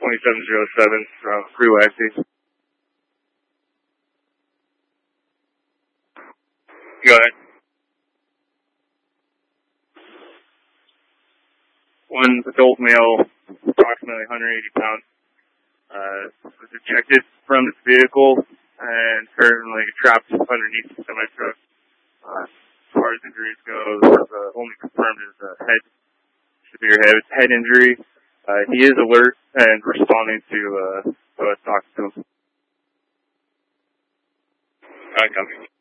2707 from Freeway IC. Go ahead. One adult male, approximately 180 pounds, was ejected from this vehicle and currently trapped underneath the semi-truck. As far as injuries go, only confirmed is a severe head injury. He is alert and responding to us talking to him. Copy.